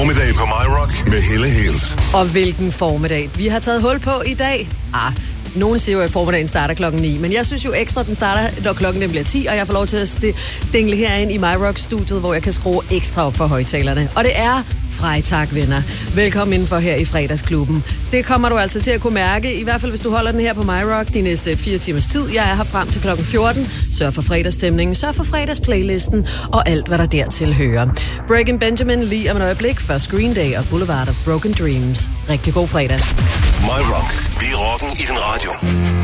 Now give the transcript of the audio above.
Formiddag på My Rock med Helle Hales. Og hvilken formiddag vi har taget hul på i dag. Nogen siger jo, at formiddagen starter klokken 9, men jeg synes jo ekstra, at den starter, når klokken bliver 10, og jeg får lov til at dingle herind i My Rock-studiet, hvor jeg kan skrue ekstra op for højtalerne. Og det er Freitag, venner. Velkommen indenfor her i Fredagsklubben. Det kommer du altså til at kunne mærke, i hvert fald hvis du holder den her på My Rock de næste 4 timers tid. Jeg er her frem til klokken 14. Sørg for fredagsstemningen, sørg for fredagsplaylisten og alt, hvad der dertil hører. Breaking Benjamin lige om et øjeblik, først Green Day og Boulevard of Broken Dreams. Rigtig god fredag. My Rock. Vi er rocken i den radio.